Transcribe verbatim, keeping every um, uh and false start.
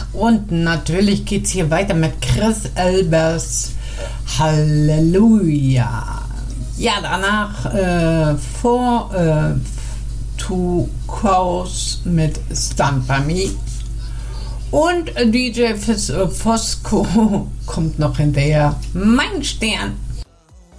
Und natürlich geht's hier weiter mit Chris Elbers Halleluja. Ja, danach äh, vor äh, Two Cows mit Stand By Me. Und D J Fos- Fosco kommt noch hinterher. Mein Stern.